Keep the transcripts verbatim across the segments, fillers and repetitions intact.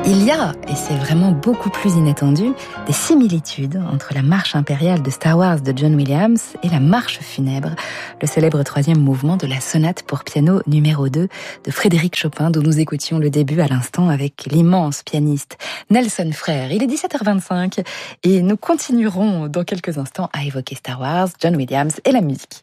Il y a, et c'est vraiment beaucoup plus inattendu, des similitudes entre la marche impériale de Star Wars de John Williams et la marche funèbre, le célèbre troisième mouvement de la sonate pour piano numéro deux de Frédéric Chopin, dont nous écoutions le début à l'instant avec l'immense pianiste Nelson Frère. Il est dix-sept heures vingt-cinq et nous continuerons dans quelques instants à évoquer Star Wars, John Williams et la musique.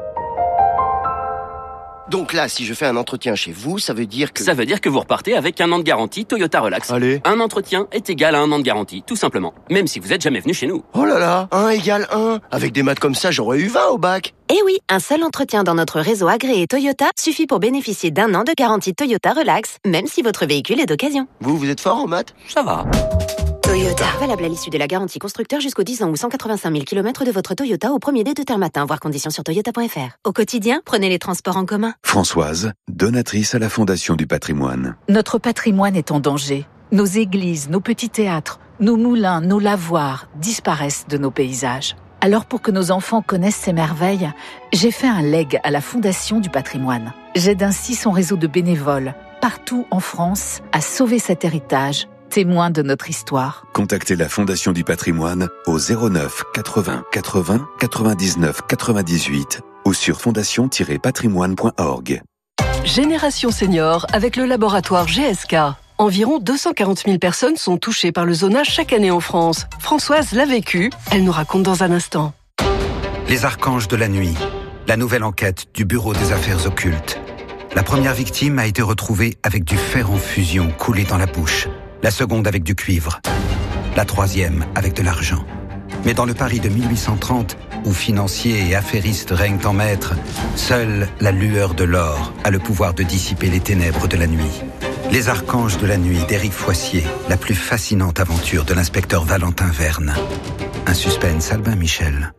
Donc là, si je fais un entretien chez vous, ça veut dire que... Ça veut dire que vous repartez avec un an de garantie Toyota Relax. Allez. Un entretien est égal à un an de garantie, tout simplement. Même si vous êtes jamais venu chez nous. Oh là là, un égale un. Avec des maths comme ça, j'aurais eu vingt au bac. Eh oui, un seul entretien dans notre réseau agréé Toyota suffit pour bénéficier d'un an de garantie Toyota Relax, même si votre véhicule est d'occasion. Vous, vous êtes fort en maths? Ça va. Toyota. Valable à l'issue de la garantie constructeur jusqu'aux dix ans ou cent quatre-vingt-cinq mille kilomètres de votre Toyota au premier dé de terme matin, voir conditions sur toyota point f r. Au quotidien, prenez les transports en commun. Françoise, donatrice à la Fondation du Patrimoine. Notre patrimoine est en danger. Nos églises, nos petits théâtres, nos moulins, nos lavoirs disparaissent de nos paysages. Alors pour que nos enfants connaissent ces merveilles, j'ai fait un leg à la Fondation du Patrimoine. J'aide ainsi son réseau de bénévoles, partout en France, à sauver cet héritage, témoin de notre histoire. Contactez la Fondation du Patrimoine au zéro neuf quatre-vingts quatre-vingts quatre-vingt-dix-neuf quatre-vingt-dix-huit ou sur fondation tiret patrimoine point org. Génération Senior avec le laboratoire G S K. Environ deux cent quarante mille personnes sont touchées par le zonage chaque année en France. Françoise l'a vécu, elle nous raconte dans un instant. Les archanges de la nuit, la nouvelle enquête du Bureau des affaires occultes. La première victime a été retrouvée avec du fer en fusion coulé dans la bouche. La seconde avec du cuivre. La troisième avec de l'argent. Mais dans le Paris de mille huit cent trente, où financiers et affairistes règnent en maître, seule la lueur de l'or a le pouvoir de dissiper les ténèbres de la nuit. Les archanges de la nuit d'Éric Foissier, la plus fascinante aventure de l'inspecteur Valentin Verne. Un suspense Albin Michel.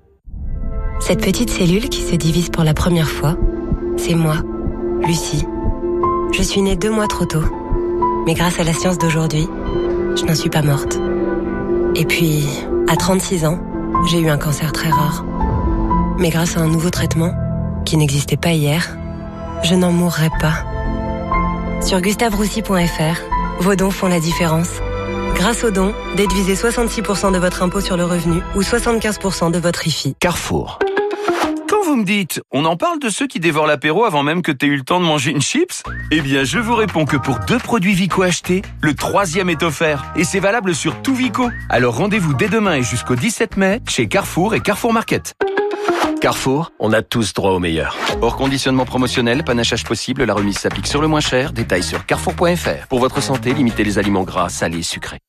Cette petite cellule qui se divise pour la première fois, c'est moi, Lucie. Je suis née deux mois trop tôt. Mais grâce à la science d'aujourd'hui, je n'en suis pas morte. Et puis, à trente-six ans, j'ai eu un cancer très rare. Mais grâce à un nouveau traitement, qui n'existait pas hier, je n'en mourrai pas. Sur gustave roussy point f r, vos dons font la différence. Grâce aux dons, déduisez soixante-six pour cent de votre impôt sur le revenu ou soixante-quinze pour cent de votre I F I. Carrefour. Quand vous me dites, on en parle de ceux qui dévorent l'apéro avant même que t'aies eu le temps de manger une chips? Eh bien, je vous réponds que pour deux produits Vico achetés, le troisième est offert. Et c'est valable sur tout Vico. Alors rendez-vous dès demain et jusqu'au dix-sept mai chez Carrefour et Carrefour Market. Carrefour, on a tous droit au meilleur. Hors conditionnement promotionnel, panachage possible, la remise s'applique sur le moins cher. Détails sur carrefour point f r. Pour votre santé, limitez les aliments gras, salés, sucrés.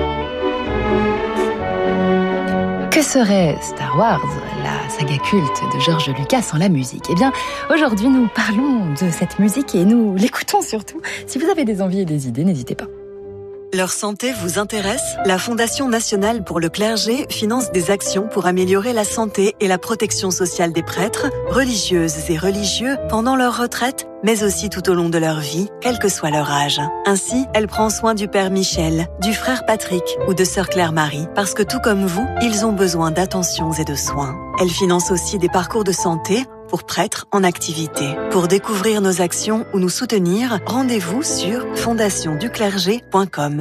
Que serait Star Wars, la saga culte de George Lucas, sans la musique? Eh bien, aujourd'hui, nous parlons de cette musique et nous l'écoutons surtout. Si vous avez des envies et des idées, n'hésitez pas. Leur santé vous intéresse? La Fondation nationale pour le clergé finance des actions pour améliorer la santé et la protection sociale des prêtres, religieuses et religieux pendant leur retraite, mais aussi tout au long de leur vie, quel que soit leur âge. Ainsi, elle prend soin du père Michel, du frère Patrick ou de sœur Claire-Marie, parce que tout comme vous, ils ont besoin d'attentions et de soins. Elle finance aussi des parcours de santé pour prêtres en activité. Pour découvrir nos actions ou nous soutenir, rendez-vous sur fondation du clergé point com.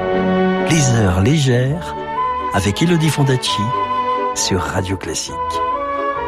Les heures légères avec Elodie Fondacci sur Radio Classique.